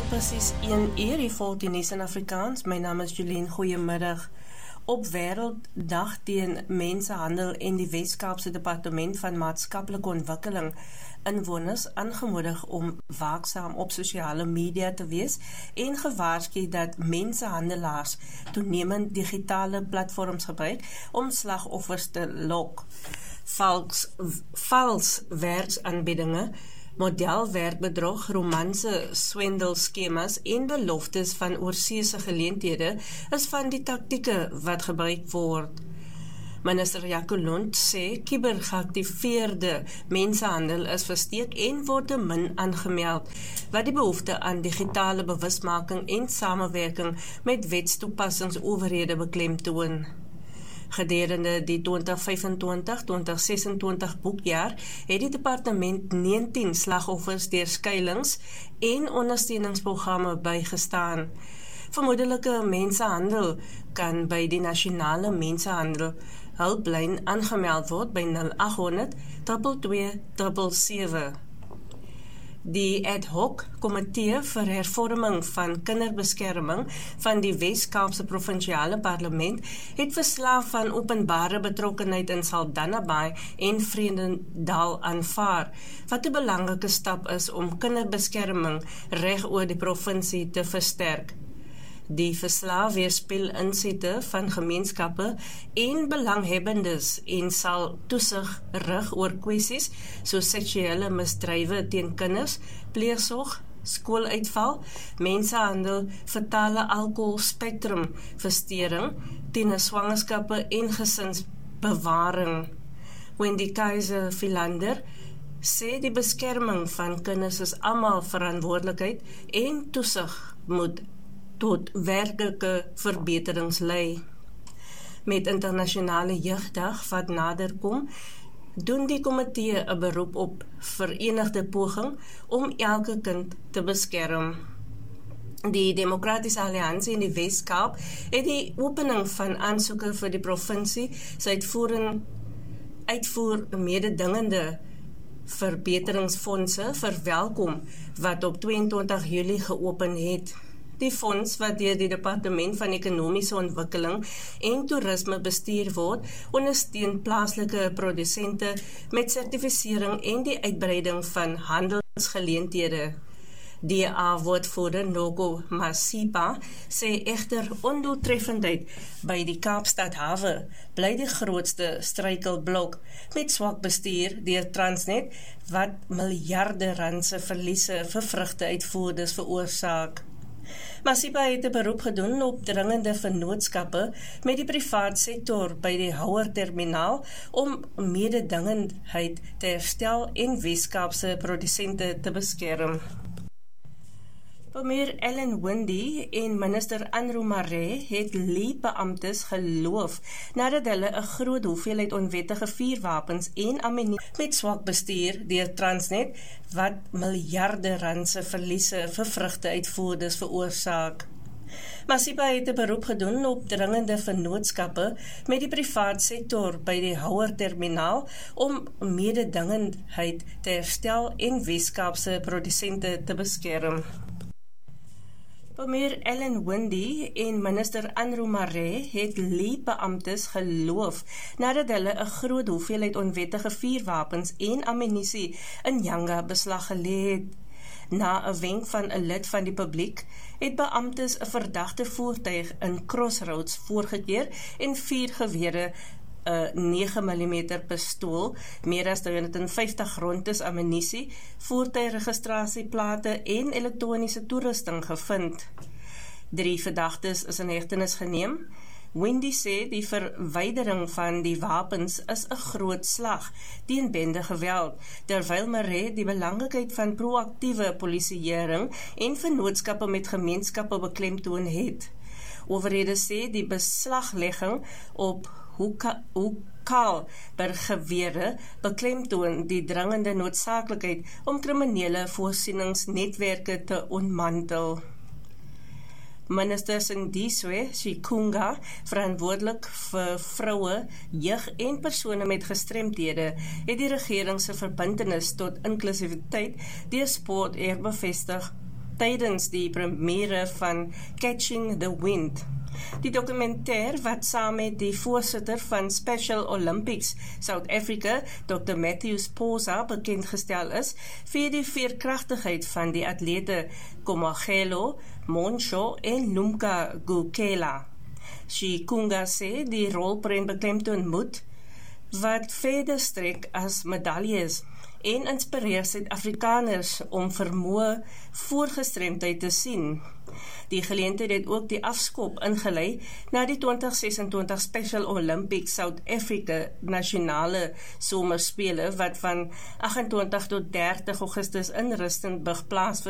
Precies 1 uur, die volgt in nuus in Afrikaans. My naam is Jolien, goeiemiddag. Op Wêrelddag teen Mensenhandel en die Wes-Kaapse Departement van Maatskaplike Ontwikkeling inwoners aangemoedig om waaksaam op sosiale media te wees en gewaarsku dat mensenhandelaars toenemend digitale platforms gebruik om slagoffers te lok. Vals werksaanbiedinge, modelwerkbedrog, romanse swendelskemas en beloftes van oorseese geleenthede is van die taktieke wat gebruik word. Minister Jaco Lund sê kibergeactiveerde mensenhandel is versteek en word te min aangemeld, wat die behoefte aan digitale bewusmaking en samewerking met wetstoepassingsowerhede beklemtoon. Gedurende die 2025-2026 boekjaar het die departement 19 slagoffers deur skuilings en ondersteuningsprogramme bygestaan. Vermoedelike mensenhandel kan by die nasionale mensenhandel hulplyn aangemeld word by 0800 222 777. Die ad hoc komitee vir hervorming van kinderbeskerming van die Wes-Kaapse Provinsiale Parlement het verslag van openbare betrokkenheid in Saldanha Bay en Vredendal aanvaar, wat 'n belangrike stap is om kinderbeskerming reg oor die provinsie te versterk. Die verslag weerspieël insette van gemeenskappe en belanghebbendes en sal toesig rig oor kwessies soos seksuele misdrywe teen kinders, pleegsorg, skooluitval, mensenhandel, fatale alkoholspektrumversteuring, tienerswangerskappe en gesinsbewaring. Wendy Kaiser Philander sê die beskerming van kinders is almal verantwoordelikheid en toesig moet tot werklike verbeterings lei. Met internasionale jeugdag wat nader kom, doen die komitee 'n beroep op verenigde poging om elke kind te beskerm. Die Demokratiese Alliansie in die Wes-Kaap het die opening van aansoeke vir die provinsie se uitvoer mededingende verbeteringsfondse verwelkom wat op 22 Julie geopen het. Die fonds wat deur die Departement van Ekonomiese Ontwikkeling en Toerisme bestuur word, ondersteun plaaslike produsente met sertifisering en die uitbreiding van handelsgeleenthede. DA-woordvoerder Noko Masipa sê egter ondoeltreffendheid by die Kaapstad hawe bly die grootste struikelblok met swak bestuur deur Transnet wat miljarde rand se verliese vir vrugteuitvoerders veroorsaak. Masipa het 'n beroep gedoen op dringende vennootskappe met die privaat sektor by die Houer-terminaal om mededingendheid te herstel en Wes-Kaapse produsente te beskerm. Premier Ellen Wendy en minister Andrew Maree het beamptes geloof nadat hulle 'n groot hoeveelheid onwettige vuurwapens en ammunisie met swak bestuur deur Transnet wat miljarde rand se verliese vir vrugteuitvoerders veroorsaak. Masipa het 'n beroep gedoen op dringende vennootskappe met die privaat sektor by die Houer-terminaal om mededingendheid te herstel en Wes-Kaapse produsente te beskerm. Premier Ellen Wendy en minister Andrew Maree het beamptes geloof nadat hulle 'n groot hoeveelheid onwettige vuurwapens en ammunisie in Yanga beslag gelê het. Na 'n wenk van 'n lid van die publiek het beamptes 'n verdagte voertuig in Crossroads voorgekeer en 4 gewere, 'n 9mm pistool, meer as 350 rondes ammunisie, voertuigregistrasieplate en elektroniese toerusting gevind. 3 verdagtes is in hegtenis geneem. Wendy sê die verwydering van die wapens is 'n groot slag teen bende geweld, terwyl Maree die belangrikheid van proaktiewe polisieering en vennootskappe met gemeenskappe beklemtoon het. Owerhede sê die beslaglegging op Hoekaalberg-gewere beklemtoon die dringende noodsaaklikheid om kriminele voorsieningsnetwerke te ontmantel. Minister Sindiswe Shikunga, verantwoordelik vir vroue, jeug en persone met gestremdhede, het die regering se verbintenis tot inklusiwiteit deur sport bevestig tydens die premiere van Catching the Wind. Die dokumentêr wat saam met die voorsitter van Special Olympics South Africa, Dr. Matthew Sposa, bekendgestel is, vir die veerkragtigheid van die atlete Komagelo, Moncho en Lumka Gukela. Shikunga sê die rolprent beklemtoon moed wat verder strek as medaljes en inspireer Suid-Afrikaners om vermoë voorgestremdheid te sien. Die geleentheid het ook die afskop ingelei na die 2026 Special Olympics South Africa nasionale somerspele wat van 28 tot 30 Augustus in Rustenburg plaasvind.